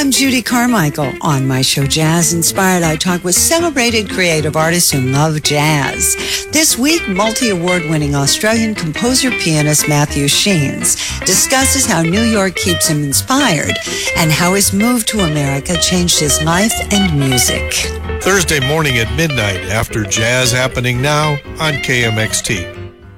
I'm Judy Carmichael. On my show, Jazz Inspired, I talk with celebrated creative artists who love jazz. This week, multi-award-winning Australian composer-pianist Matthew Sheens discusses how New York keeps him inspired and how his move to America changed his life and music. Thursday morning at midnight after Jazz Happening Now on KMXT.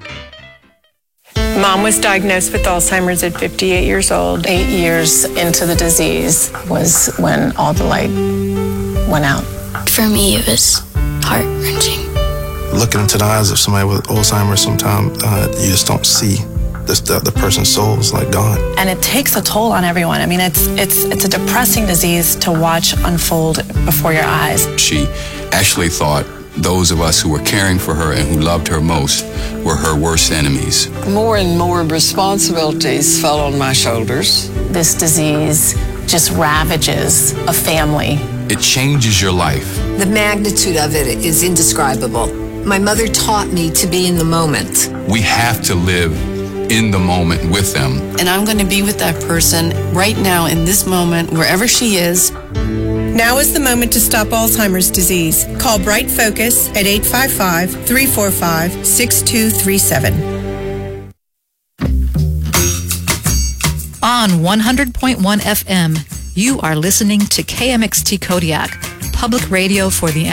Mom was diagnosed with Alzheimer's at 58 years old. 8 years into the disease was when all the light went out. For me, it was heart-wrenching. Looking into the eyes of somebody with Alzheimer's, sometimes you just don't see the person's soul is like gone. And it takes a toll on everyone. I mean, it's a depressing disease to watch unfold before your eyes. She actually thought those of us who were caring for her and who loved her most were her worst enemies. More and more responsibilities fell on my shoulders. This disease just ravages a family. It changes your life. The magnitude of it is indescribable. My mother taught me to be in the moment. We have to live in the moment with them. And I'm going to be with that person right now in this moment, wherever she is. Now is the moment to stop Alzheimer's disease. Call Bright Focus at 855-345-6237. On 100.1 FM, you are listening to KMXT Kodiak, public radio for the